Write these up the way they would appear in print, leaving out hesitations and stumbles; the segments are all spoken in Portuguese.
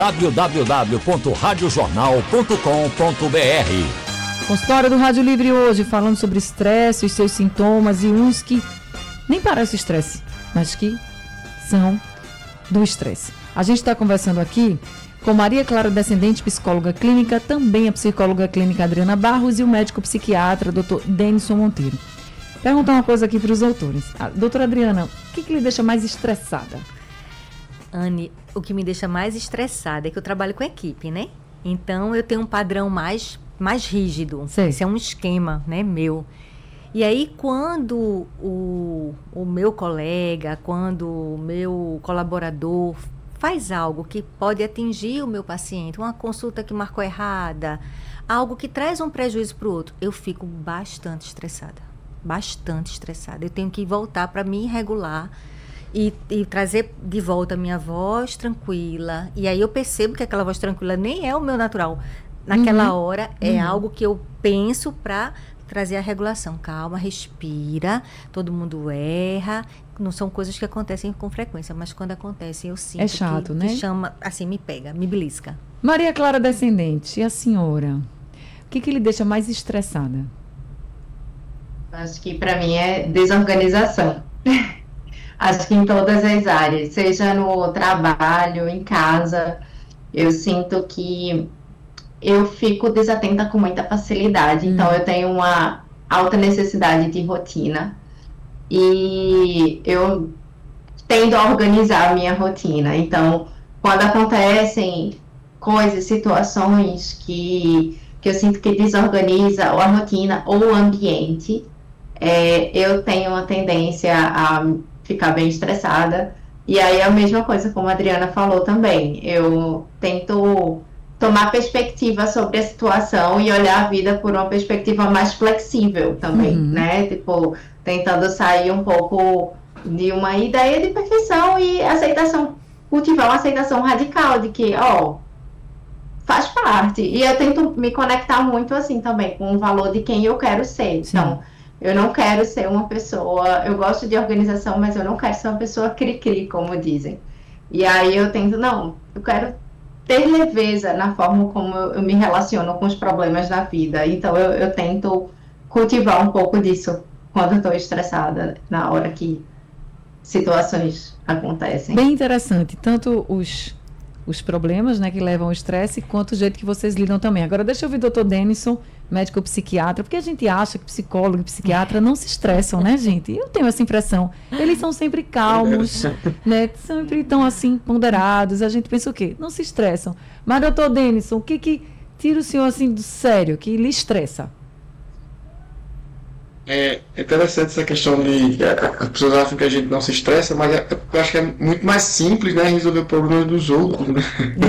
www.radiojornal.com.br. Consultório do Rádio Livre hoje, falando sobre estresse, os seus sintomas e uns que nem parece estresse, mas que são do estresse. A gente está conversando aqui com Maria Clara Descendente, psicóloga clínica, também a psicóloga clínica Adriana Barros e o médico psiquiatra, Dr. Denison Monteiro. Perguntar uma coisa aqui para os autores. Doutora Adriana, o que lhe deixa mais estressada? Anne, o que me deixa mais estressada é que eu trabalho com equipe, né? Então, eu tenho um padrão mais rígido. Sei. Esse é um esquema, né, meu. E aí, quando o meu colega, quando o meu colaborador faz algo que pode atingir o meu paciente, uma consulta que marcou errada, algo que traz um prejuízo para o outro, eu fico bastante estressada. Bastante estressada. Eu tenho que voltar para me regular e trazer de volta a minha voz tranquila. E aí eu percebo que aquela voz tranquila nem é o meu natural. Naquela hora é algo que eu penso para trazer a regulação. Calma, respira, todo mundo erra. Não são coisas que acontecem com frequência, mas quando acontecem eu sinto chato, que né? chama, assim, me pega, me belisca. Maria Clara Descendente, e a senhora? O que lhe deixa mais estressada? Acho que para mim é desorganização. Acho que em todas as áreas, seja no trabalho, em casa, eu sinto que eu fico desatenta com muita facilidade. Então, eu tenho uma alta necessidade de rotina e eu tendo a organizar a minha rotina. Então, quando acontecem coisas, situações que eu sinto que desorganiza ou a rotina ou o ambiente, eu tenho uma tendência a ficar bem estressada. E aí é a mesma coisa como a Adriana falou também. Eu tento tomar perspectiva sobre a situação e olhar a vida por uma perspectiva mais flexível também, né? Tipo, tentando sair um pouco de uma ideia de perfeição e aceitação, cultivar uma aceitação radical de que, faz parte. E eu tento me conectar muito assim também com o valor de quem eu quero ser. Sim. Então, eu não quero ser uma pessoa, eu gosto de organização, mas eu não quero ser uma pessoa cri-cri, como dizem. E aí eu tento, eu quero ter leveza na forma como eu me relaciono com os problemas da vida. Então eu tento cultivar um pouco disso quando eu estou estressada, na hora que situações acontecem. Bem interessante, tanto os problemas, né, que levam ao estresse, quanto o jeito que vocês lidam também. Agora, deixa eu ouvir o Dr. Denison, médico psiquiatra, porque a gente acha que psicólogo e psiquiatra não se estressam, né, gente? Eu tenho essa impressão. Eles são sempre calmos, né? Sempre estão assim, ponderados. A gente pensa o quê? Não se estressam. Mas, Dr. Denison, o que tira o senhor assim do sério, que lhe estressa? É interessante essa questão de as pessoas acham que a gente não se estressa, mas eu acho que é muito mais simples, né, resolver o problema dos outros, né?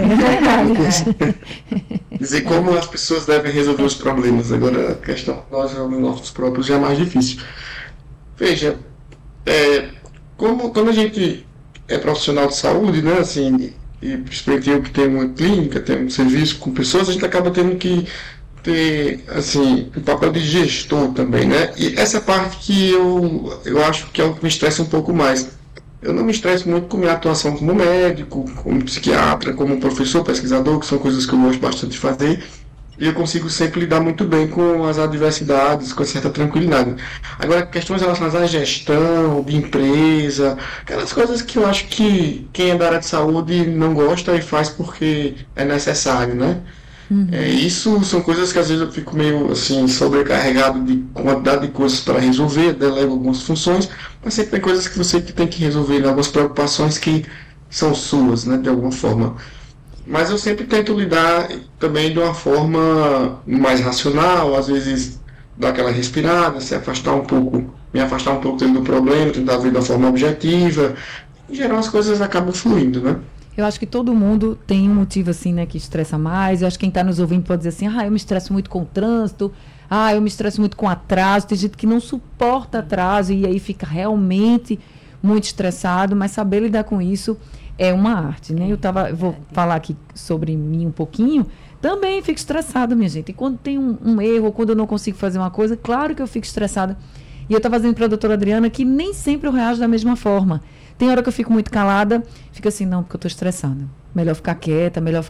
Dizer como as pessoas devem resolver os problemas. Agora a questão de nós resolver nossos próprios já é mais difícil. Veja, quando a gente é profissional de saúde, né, assim, e principalmente eu que tenho uma clínica, tenho um serviço com pessoas, a gente acaba tendo que ter, assim, o papel de gestor também, né? E essa parte que eu acho que é o que me estressa um pouco mais. Eu não me estresso muito com minha atuação como médico, como psiquiatra, como professor, pesquisador, que são coisas que eu gosto bastante de fazer, e eu consigo sempre lidar muito bem com as adversidades, com certa tranquilidade. Agora, questões relacionadas à gestão, de empresa, aquelas coisas que eu acho que quem é da área de saúde não gosta e faz porque é necessário, né? Isso são coisas que às vezes eu fico meio assim sobrecarregado de quantidade de coisas para resolver, delego algumas funções, mas sempre tem coisas que você que tem que resolver, né? Algumas preocupações que são suas, né, de alguma forma. Mas eu sempre tento lidar também de uma forma mais racional, às vezes dar aquela respirada, me afastar um pouco do problema, tentar ver de uma forma objetiva. Em geral as coisas acabam fluindo, né? Eu acho que todo mundo tem um motivo assim, né, que estressa mais. Eu acho que quem está nos ouvindo pode dizer assim, eu me estresso muito com o trânsito, eu me estresso muito com atraso. Tem gente que não suporta atraso e aí fica realmente muito estressado, mas saber lidar com isso é uma arte, né? Vou falar aqui sobre mim um pouquinho, também fico estressada, minha gente. E quando tem um erro, ou quando eu não consigo fazer uma coisa, claro que eu fico estressada. E eu estava dizendo para a doutora Adriana que nem sempre eu reajo da mesma forma. Tem hora que eu fico muito calada, fico assim, não, porque eu estou estressada. Melhor ficar quieta, melhor